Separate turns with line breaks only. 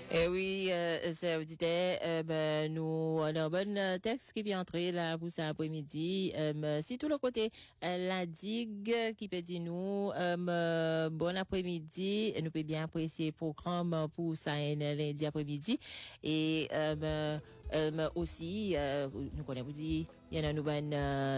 Eh oui, c'est auditeur, nous, on a un bon texte qui vient entrer là pour cet après-midi. Si tout le côté, la digue qui peut dire nous, bon après-midi, nous peut bien apprécier le programme pour ça lundi après-midi. Et aussi, nous connaissons vous dire, il y en a nous